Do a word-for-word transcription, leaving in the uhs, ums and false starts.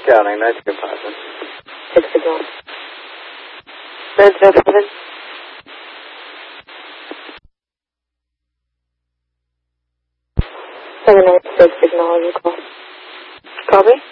shouting. That's your positive. Six signal. Third zero seven. Seven eight six signal. You call. Call me.